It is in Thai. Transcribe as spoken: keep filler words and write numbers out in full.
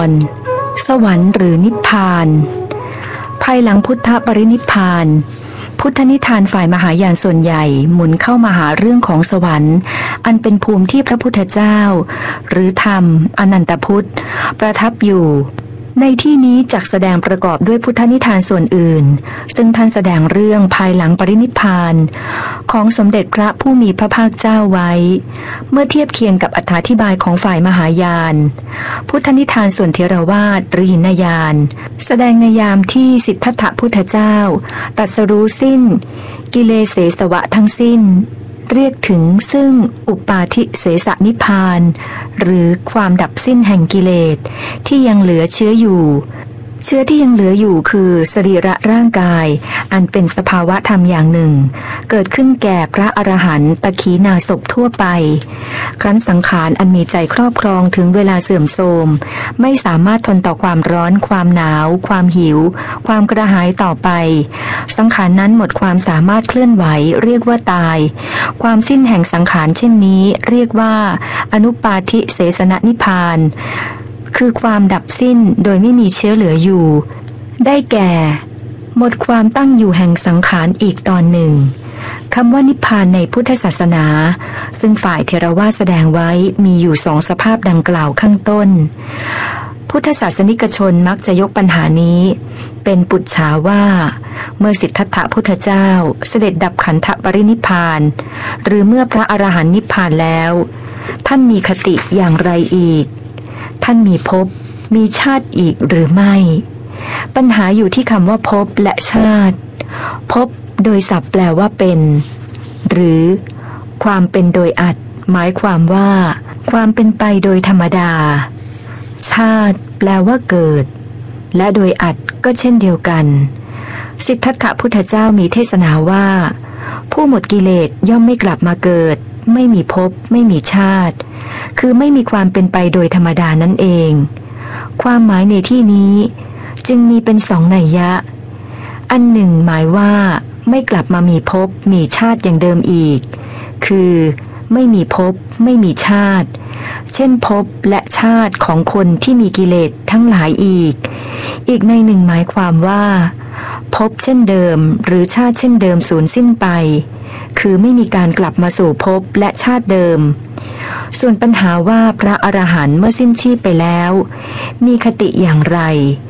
รสวรรค์หรือนิพพานภายหลังพุทธปรินิพพานพุทธนิทานฝ่ายมหายานส่วนใหญ่หมุนเข้ามาหาเรื่องของสวรรค์อันเป็นภูมิที่พระพุทธเจ้าหรือธรรมอนันตพุทธประทับอยู่ในที่นี้จักแสดงประกอบด้วยพุทธนิทานส่วนอื่นซึ่งท่านแสดงเรื่องภายหลังปรินิพพานของสมเด็จพระผู้มีพระภาคเจ้าไว้เมื่อเทียบเคียงกับอธิบายของฝ่ายมหายานพุทธนิทานส่วนเทรวาทหรือหินยานแสดงในยามที่สิทธัตถะพุทธเจ้าตรัสรู้สิ้นกิเลสเสวะทั้งสิ้นเรียกถึงซึ่งอุปาทิเสสนิพพานหรือความดับสิ้นแห่งกิเลสที่ยังเหลือเชื้ออยู่เชื้อที่ยังเหลืออยู่คือสรีระร่างกายอันเป็นสภาวะธรรมอย่างหนึ่งเกิดขึ้นแก่พระอรหันต์ตขีณาสพทั่วไปครั้นสังขารอันมีใจครอบครองถึงเวลาเสื่อมโทรมไม่สามารถทนต่อความร้อนความหนาวความหิวความกระหายต่อไปสังขารนั้นหมดความสามารถเคลื่อนไหวเรียกว่าตายความสิ้นแห่งสังขารเช่นนี้เรียกว่าอนุปาทิเสสนนิพพานคือความดับสิ้นโดยไม่มีเชื้อเหลืออยู่ได้แก่หมดความตั้งอยู่แห่งสังขารอีกตอนหนึ่งคำว่านิพพานในพุทธศาสนาซึ่งฝ่ายเทรวาทแสดงไว้มีอยู่สองสภาพดังกล่าวข้างต้นพุทธศาสนิกชนมักจะยกปัญหานี้เป็นปุจฉาว่าเมื่อสิทธัตถะพุทธเจ้าเสด็จดับขันธปรินิพพานหรือเมื่อพระอรหันต์นิพพานแล้วท่านมีคติอย่างไรอีกท่านมีภพมีชาติอีกหรือไม่ปัญหาอยู่ที่คำว่าภพและชาติภพโดยศัพท์แปลว่าเป็นหรือความเป็นโดยอัตหมายความว่าความเป็นไปโดยธรรมดาชาติแปลว่าเกิดและโดยอัตก็เช่นเดียวกันสิทธัตถะพุทธเจ้ามีเทศนาว่าผู้หมดกิเลสย่อมไม่กลับมาเกิดไม่มีภพไม่มีชาติคือไม่มีความเป็นไปโดยธรรมดานั่นเองความหมายในที่นี้จึงมีเป็นสองนัยยะอันหนึ่งหมายว่าไม่กลับมามีภพมีชาติอย่างเดิมอีกคือไม่มีภพไม่มีชาติเช่นภพและชาติของคนที่มีกิเลสทั้งหลายอีกอีกในหนึ่งหมายความว่าภพเช่นเดิมหรือชาติเช่นเดิมสูญสิ้นไปคือไม่มีการกลับมาสู่ภพและชาติเดิมส่วนปัญหาว่าพระอรหันต์เมื่อสิ้นชีพไปแล้วมีคติอย่างไร